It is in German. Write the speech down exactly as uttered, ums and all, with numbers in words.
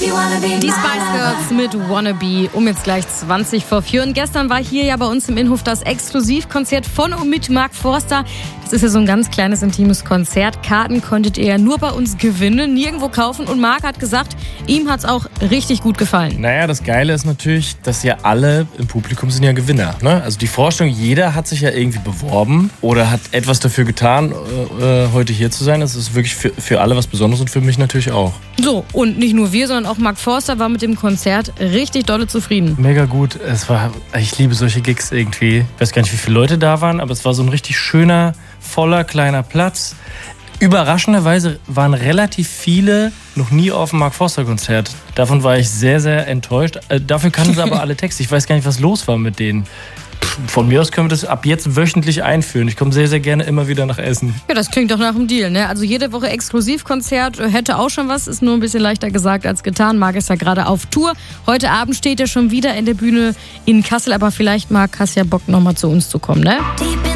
Die Spice Girls mit Wannabe um jetzt gleich zwanzig vor vier. Und gestern war hier ja bei uns im Innenhof das Exklusivkonzert von und mit Mark Forster. Das ist ja so ein ganz kleines, intimes Konzert. Karten konntet ihr ja nur bei uns gewinnen, nirgendwo kaufen. Und Mark hat gesagt, ihm hat's auch richtig gut gefallen. Naja, das Geile ist natürlich, dass ja alle im Publikum sind ja Gewinner. Ne? Also die Vorstellung, jeder hat sich ja irgendwie beworben oder hat etwas dafür getan, äh, heute hier zu sein. Das ist wirklich für, für alle was Besonderes und für mich natürlich auch. So, und nicht nur wir, sondern auch Mark Forster war mit dem Konzert richtig dolle zufrieden. Mega gut. Es war, ich liebe solche Gigs irgendwie. Ich weiß gar nicht, wie viele Leute da waren, aber es war so ein richtig schöner, voller, kleiner Platz. Überraschenderweise waren relativ viele noch nie auf dem Mark Forster Konzert. Davon war ich sehr, sehr enttäuscht. Äh, dafür kannten sie aber alle Texte. Ich weiß gar nicht, was los war mit denen. Von mir aus können wir das ab jetzt wöchentlich einführen. Ich komme sehr, sehr gerne immer wieder nach Essen. Ja, das klingt doch nach einem Deal, ne? Also jede Woche Exklusivkonzert hätte auch schon was, ist nur ein bisschen leichter gesagt als getan. Marc ist ja gerade auf Tour. Heute Abend steht er schon wieder in der Bühne in Kassel, aber vielleicht mag Kass ja Bock, nochmal zu uns zu kommen, ne?